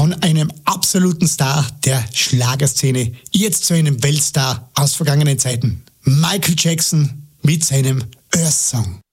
Von einem absoluten Star der Schlagerszene jetzt zu einem Weltstar aus vergangenen Zeiten. Michael Jackson mit seinem Earth Song.